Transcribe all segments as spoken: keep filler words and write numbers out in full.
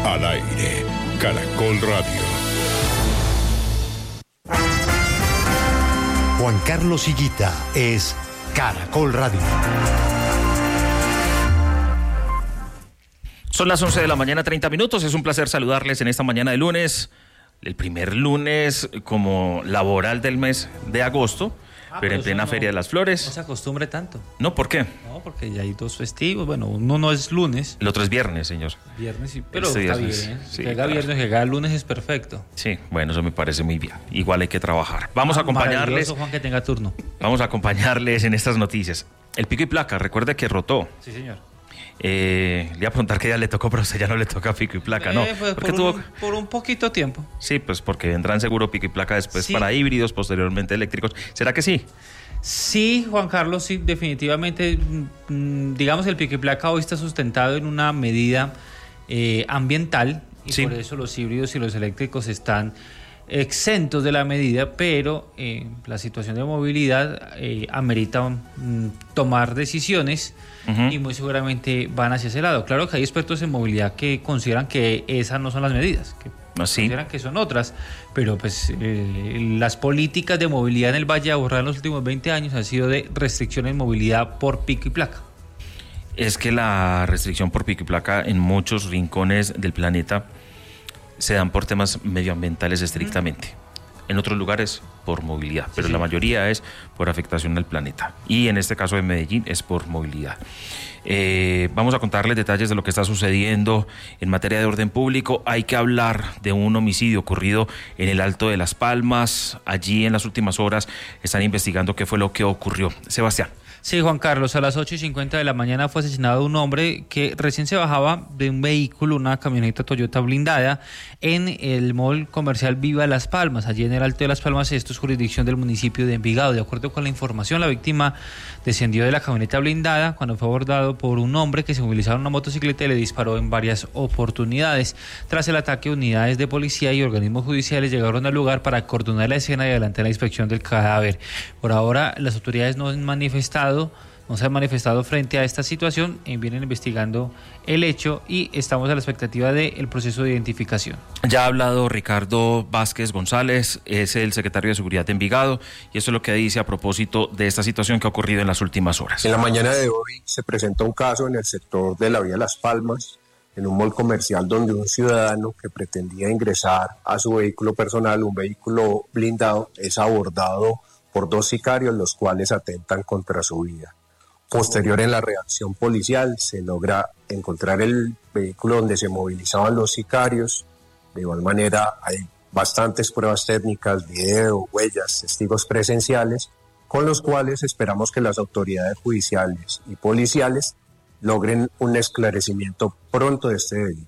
Al aire, Caracol Radio. Juan Carlos Higuita es Caracol Radio. Son las once de la mañana, treinta minutos. Es un placer saludarles en esta mañana de lunes. El primer lunes como laboral del mes de agosto. Ah, pero, pero en plena no, Feria de las Flores. No se acostumbre tanto. No, ¿por qué? No, porque ya hay dos festivos. Bueno, uno no es lunes. El otro es viernes, señor. Viernes, sí, pero este está viernes, bien. Sí, que haga claro. viernes, que haga lunes es perfecto. Sí, bueno, eso me parece muy bien. Igual hay que trabajar. Vamos ah, a acompañarles. Maravilloso, Juan, que tenga turno. Vamos a acompañarles en estas noticias. El pico y placa, recuerde que rotó. Sí, señor. Eh, le iba a preguntar que ya le tocó, pero a usted ya no le toca pico y placa, ¿no? Eh, pues por, tuvo... un, por un poquito tiempo. Sí, pues porque vendrán seguro pico y placa después sí. para híbridos, posteriormente eléctricos. ¿Será que sí? Sí, Juan Carlos, sí, definitivamente. Digamos, el pico y placa hoy está sustentado en una medida eh, ambiental y sí. Por eso los híbridos y los eléctricos están exentos de la medida, pero eh, la situación de movilidad eh, amerita mm, tomar decisiones uh-huh. y muy seguramente van hacia ese lado. Claro que hay expertos en movilidad que consideran que esas no son las medidas, que no, sí. consideran que son otras, pero pues eh, las políticas de movilidad en el Valle de Aburrá en los últimos veinte años han sido de restricción en movilidad por pico y placa. Es que la restricción por pico y placa en muchos rincones del planeta se dan por temas medioambientales estrictamente. En otros lugares por movilidad, pero sí, sí. La mayoría es por afectación al planeta. Y en este caso de Medellín es por movilidad. Eh, vamos a contarles detalles de lo que está sucediendo en materia de orden público. Hay que hablar de un homicidio ocurrido en el Alto de Las Palmas. Allí en las últimas horas están investigando qué fue lo que ocurrió. Sebastián. Sí, Juan Carlos, a las ocho y cincuenta de la mañana fue asesinado un hombre que recién se bajaba de un vehículo, una camioneta Toyota blindada, en el mall comercial Viva Las Palmas, allí en el Alto de Las Palmas. Esto es jurisdicción del municipio de Envigado. De acuerdo con la información, la víctima descendió de la camioneta blindada cuando fue abordado por un hombre que se movilizaba en una motocicleta y le disparó en varias oportunidades. Tras el ataque, unidades de policía y organismos judiciales llegaron al lugar para acordonar la escena y adelantar la inspección del cadáver. Por ahora, las autoridades no han manifestado no se han manifestado frente a esta situación, y vienen investigando el hecho y estamos a la expectativa del proceso de identificación. Ya ha hablado Ricardo Vázquez González, es el secretario de Seguridad de Envigado, y eso es lo que dice a propósito de esta situación que ha ocurrido en las últimas horas. En la mañana de hoy se presenta un caso en el sector de la vía Las Palmas, en un mall comercial donde un ciudadano que pretendía ingresar a su vehículo personal, un vehículo blindado, es abordado por dos sicarios, los cuales atentan contra su vida. Posterior, en la reacción policial, se logra encontrar el vehículo donde se movilizaban los sicarios. De igual manera, hay bastantes pruebas técnicas, video, huellas, testigos presenciales, con los cuales esperamos que las autoridades judiciales y policiales logren un esclarecimiento pronto de este delito.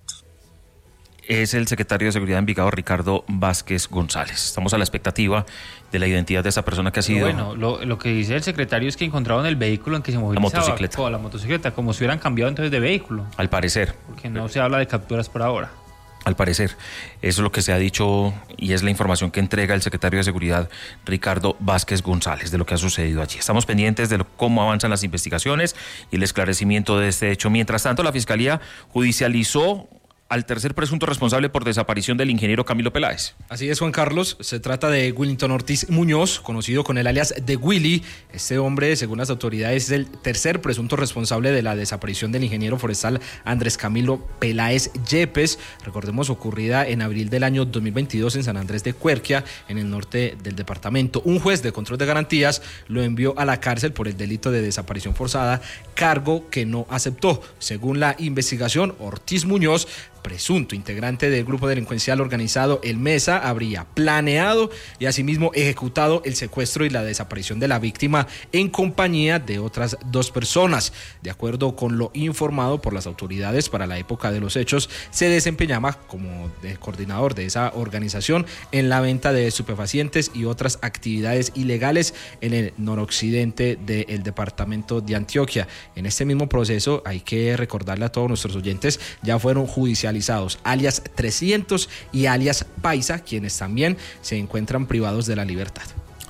Es el secretario de Seguridad de Envigado, Ricardo Vázquez González. Estamos a la expectativa de la identidad de esa persona que ha sido... Bueno, lo, lo que dice el secretario es que encontraron el vehículo en que se movilizaba. La motocicleta. O la motocicleta, como si hubieran cambiado entonces de vehículo. Al parecer. Porque no se habla de capturas por ahora. Al parecer. Eso es lo que se ha dicho y es la información que entrega el secretario de Seguridad, Ricardo Vázquez González, de lo que ha sucedido allí. Estamos pendientes de lo, cómo avanzan las investigaciones y el esclarecimiento de este hecho. Mientras tanto, la Fiscalía judicializó al tercer presunto responsable por desaparición del ingeniero Camilo Peláez. Así es, Juan Carlos, se trata de Willington Ortiz Muñoz, conocido con el alias de Willy. Este hombre, según las autoridades, es el tercer presunto responsable de la desaparición del ingeniero forestal Andrés Camilo Peláez Yepes, recordemos ocurrida en abril del año dos mil veintidós en San Andrés de Cuerquia, en el norte del departamento. Un juez de control de garantías lo envió a la cárcel por el delito de desaparición forzada, cargo que no aceptó. Según la investigación, Ortiz Muñoz, presunto integrante del grupo delincuencial organizado El Mesa, habría planeado y asimismo ejecutado el secuestro y la desaparición de la víctima en compañía de otras dos personas. De acuerdo con lo informado por las autoridades, para la época de los hechos se desempeñaba como de coordinador de esa organización en la venta de estupefacientes y otras actividades ilegales en el noroccidente del departamento de Antioquia. En este mismo proceso, hay que recordarle a todos nuestros oyentes, ya fueron judicializados alias trescientos y alias Paisa, quienes también se encuentran privados de la libertad.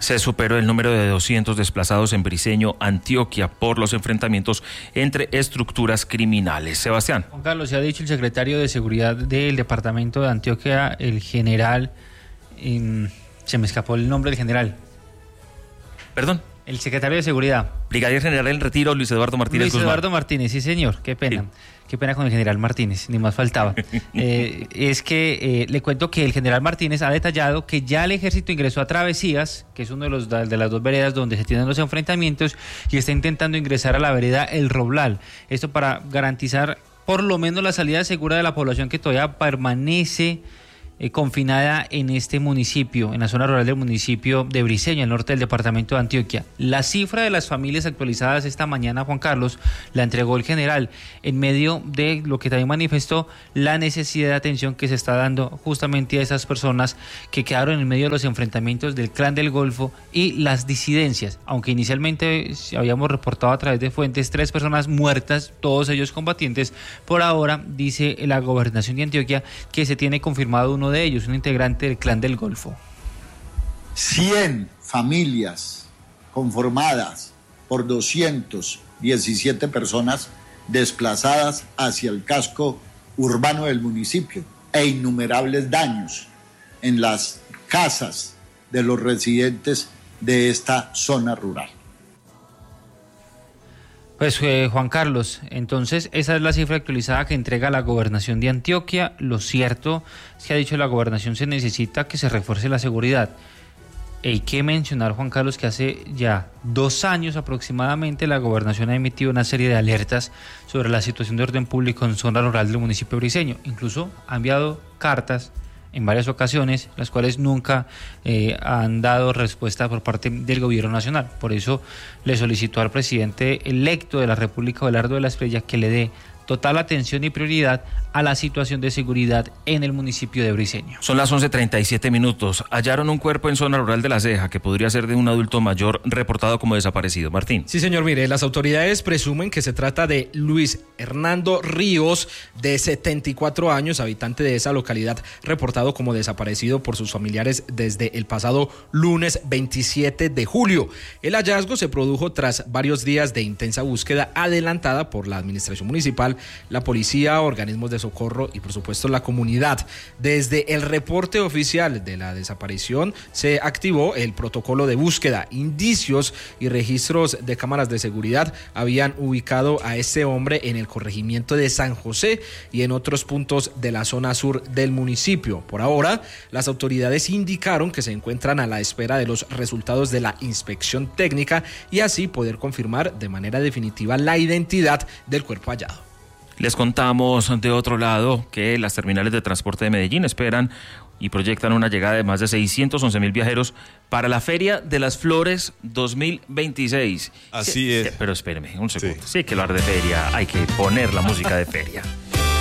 Se superó el número de doscientos desplazados en Briceño, Antioquia, por los enfrentamientos entre estructuras criminales. Sebastián. Juan Carlos, se ha dicho el secretario de Seguridad del departamento de Antioquia, el general, eh, se me escapó el nombre del general. Perdón. El secretario de Seguridad. Brigadier General en retiro, Luis Eduardo Martínez Luis Guzmán. Eduardo Martínez, sí señor, qué pena. Sí. Qué pena con el general Martínez, ni más faltaba. eh, es que eh, le cuento que el general Martínez ha detallado que ya el ejército ingresó a Travesías, que es uno de, los, de las dos veredas donde se tienen los enfrentamientos, y está intentando ingresar a la vereda El Roblal. Esto para garantizar por lo menos la salida segura de la población que todavía permanece Eh, confinada en este municipio, en la zona rural del municipio de Briceño, al norte del departamento de Antioquia. La cifra de las familias actualizadas esta mañana, Juan Carlos, la entregó el general en medio de lo que también manifestó la necesidad de atención que se está dando justamente a esas personas que quedaron en medio de los enfrentamientos del Clan del Golfo y las disidencias. Aunque inicialmente habíamos reportado a través de fuentes tres personas muertas, todos ellos combatientes, por ahora dice la gobernación de Antioquia que se tiene confirmado uno de ellos, un integrante del Clan del Golfo. cien familias conformadas por doscientas diecisiete personas desplazadas hacia el casco urbano del municipio e innumerables daños en las casas de los residentes de esta zona rural. Pues eh, Juan Carlos, entonces esa es la cifra actualizada que entrega la gobernación de Antioquia. Lo cierto es que ha dicho la gobernación se necesita que se refuerce la seguridad. Hay que mencionar, Juan Carlos, que hace ya dos años aproximadamente la gobernación ha emitido una serie de alertas sobre la situación de orden público en zona rural del municipio briceño. Incluso ha enviado cartas en varias ocasiones, las cuales nunca eh, han dado respuesta por parte del gobierno nacional. Por eso le solicitó al presidente electo de la República, Abelardo de la Espriella, que le dé total atención y prioridad a la situación de seguridad en el municipio de Briceño. Son las once treinta y siete minutos. Hallaron un cuerpo en zona rural de La Ceja que podría ser de un adulto mayor reportado como desaparecido. Martín. Sí, señor, mire, las autoridades presumen que se trata de Luis Hernando Ríos, de setenta y cuatro años, habitante de esa localidad, reportado como desaparecido por sus familiares desde el pasado lunes veintisiete de julio. El hallazgo se produjo tras varios días de intensa búsqueda adelantada por la administración municipal, la policía, organismos de socorro y por supuesto la comunidad. Desde el reporte oficial de la desaparición se activó el protocolo de búsqueda. Indicios y registros de cámaras de seguridad habían ubicado a este hombre en el corregimiento de San José y en otros puntos de la zona sur del municipio. Por ahora, las autoridades indicaron que se encuentran a la espera de los resultados de la inspección técnica y así poder confirmar de manera definitiva la identidad del cuerpo hallado. Les contamos de otro lado que las terminales de transporte de Medellín esperan y proyectan una llegada de más de seiscientos once mil viajeros para la Feria de las Flores dos mil veintiséis. Así sí, es. Sí, pero espéreme un segundo. Sí. sí, que hablar de feria, hay que poner la música de feria.